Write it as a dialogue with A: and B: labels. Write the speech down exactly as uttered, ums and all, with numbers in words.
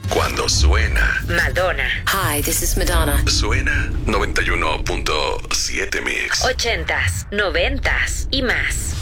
A: Cuando suena
B: Madonna.
C: Hi, this is Madonna.
A: Suena noventa y uno punto siete Mix.
B: Ochentas, noventas y más.